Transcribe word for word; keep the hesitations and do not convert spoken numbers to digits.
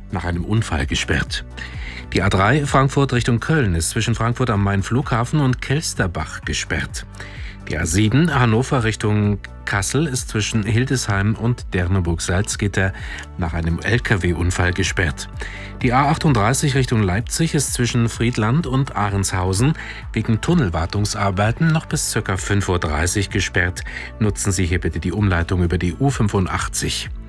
nach einem Unfall gesperrt. Die A drei Frankfurt Richtung Köln ist zwischen Frankfurt am Main Flughafen und Kelsterbach gesperrt. Die A sieben Hannover Richtung Kassel ist zwischen Hildesheim und Derneburg-Salzgitter nach einem L K W-Unfall gesperrt. Die A achtunddreißig Richtung Leipzig ist zwischen Friedland und Ahrenshausen wegen Tunnelwartungsarbeiten noch bis ca. fünf Uhr dreißig gesperrt. Nutzen Sie hier bitte die Umleitung über die U fünfundachtzig.